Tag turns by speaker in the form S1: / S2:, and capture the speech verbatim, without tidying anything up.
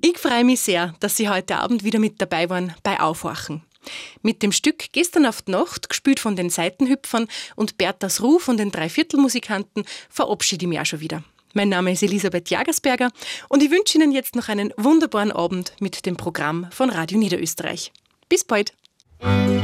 S1: Ich freue mich sehr, dass Sie heute Abend wieder mit dabei waren bei Aufwachen. Mit dem Stück Gestern auf die Nacht, gespielt von den Seitenhüpfern und Berthas Ruh von den Dreiviertelmusikanten, verabschiede ich mich auch schon wieder. Mein Name ist Elisabeth Jagersberger und ich wünsche Ihnen jetzt noch einen wunderbaren Abend mit dem Programm von Radio Niederösterreich. Bis bald!